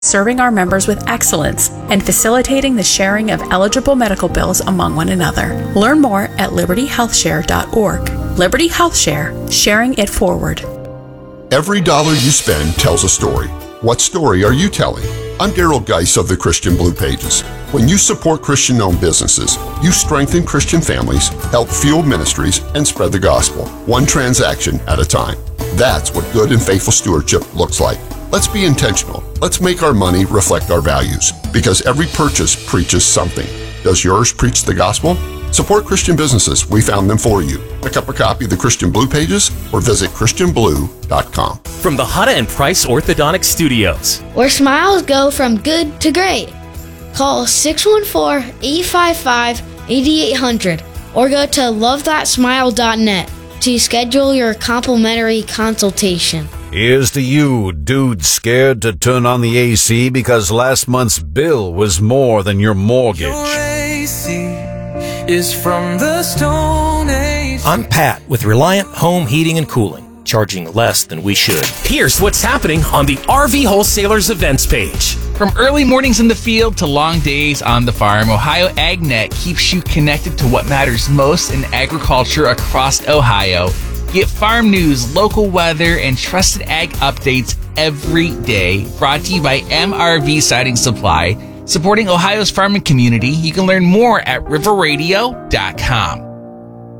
serving our members with excellence and facilitating the sharing of eligible medical bills among one another. Learn more at libertyhealthshare.org. Liberty HealthShare, sharing it forward. Every dollar you spend tells a story. What story are you telling? I'm Daryl Geis of the Christian Blue Pages. When you support Christian-owned businesses, you strengthen Christian families, help fuel ministries, and spread the gospel, one transaction at a time. That's what good and faithful stewardship looks like. Let's be intentional. Let's make our money reflect our values, because every purchase preaches something. Does yours preach the gospel? Support Christian businesses. We found them for you. Pick up a copy of the Christian Blue Pages or visit christianblue.com. From the Hutta and Price Orthodontic Studios, where smiles go from good to great. Call 614-855-8800 or go to lovethatsmile.net to schedule your complimentary consultation. Here's to you, dude scared to turn on the AC because last month's bill was more than your mortgage. Your AC is from the Stone Age. I'm Pat with Reliant Home Heating and Cooling, charging less than we should. Here's what's happening on the RV Wholesalers events page. From early mornings in the field to long days on the farm, Ohio AgNet keeps you connected to what matters most in agriculture across Ohio. Get farm news, local weather, and trusted ag updates every day. Brought to you by MRV Siding Supply, supporting Ohio's farming community. You can learn more at riverradio.com.